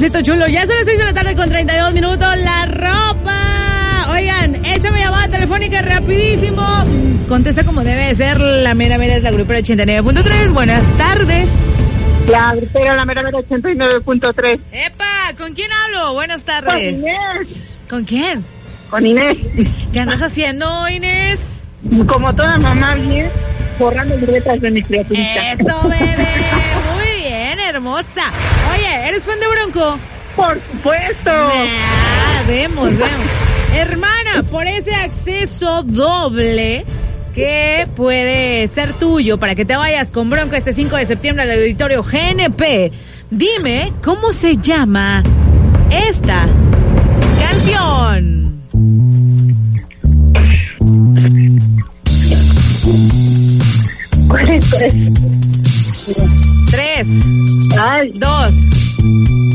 Diosito chulo. Ya son las 6 de la tarde con 32 minutos. La ropa. Oigan, échame llamada telefónica rapidísimo. Contesta como debe ser. La mera es la grupera 89.3. Buenas tardes. La grupera, la mera 89.3. ¡Epa! ¿Con quién hablo? Buenas tardes. Con Inés. ¿Con quién? Con Inés. ¿Qué andas haciendo, Inés? Como toda mamá bien, borrando libretas de mi criaturita. ¡Eso, bebé! Muy bien, hermosa. Oye, ¿eres fan de Bronco? Por supuesto. Vemos. Hermana, por ese acceso doble que puede ser tuyo para que te vayas con Bronco este 5 de septiembre al auditorio GNP, dime cómo se llama esta canción. ¿Cuál es? 3, Ay. 2,